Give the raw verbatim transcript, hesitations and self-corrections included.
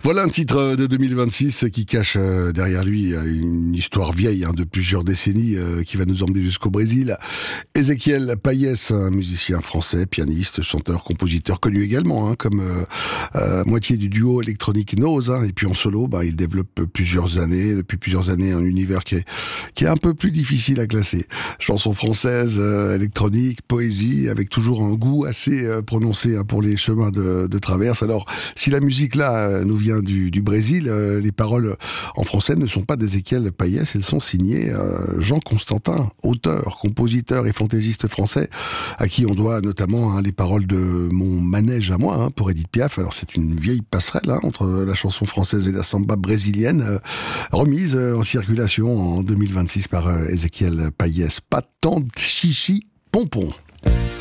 Voilà un titre de deux mille vingt-six qui cache derrière lui une histoire vieille hein, de plusieurs décennies euh, qui va nous emmener jusqu'au Brésil. Ezequiel Payès, un musicien français, pianiste, chanteur, compositeur, connu également hein, comme euh, euh, moitié du duo électronique Nose. Hein, et puis en solo, bah, il développe plusieurs années, depuis plusieurs années, un univers qui est, qui est un peu plus difficile à classer. Chansons françaises, euh, électronique, poésie, avec toujours un goût assez euh, prononcé hein, pour les chemins de, de traverse. Alors, si la musique là euh, nous vient du, du Brésil, euh, les paroles en français ne sont pas d'Ezequiel Payès, elles sont signées euh, Jean Constantin, auteur, compositeur et fantaisiste français, à qui on doit notamment hein, les paroles de Mon manège à moi, hein, pour Édith Piaf. Alors c'est une vieille passerelle hein, entre la chanson française et la samba brésilienne, euh, remise euh, en circulation en deux mille vingt-six par euh, Ezequiel Payès. Pas tant de chichi pompon.